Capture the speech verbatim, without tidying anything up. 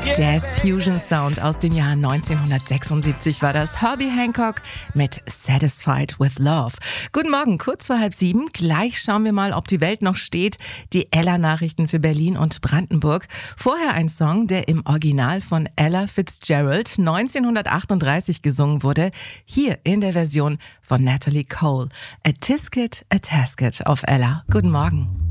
Jazz-Fusion-Sound aus dem Jahr neunzehnhundertsechsundsiebzig war das. Herbie Hancock mit Satisfied with Love. Guten Morgen, kurz vor halb sieben. Gleich schauen wir mal, ob die Welt noch steht. Die Ella-Nachrichten für Berlin und Brandenburg. Vorher ein Song, der im Original von Ella Fitzgerald neunzehnhundertachtunddreißig gesungen wurde. Hier in der Version von Natalie Cole. A Tisket, a Tasket auf Ella. Guten Morgen.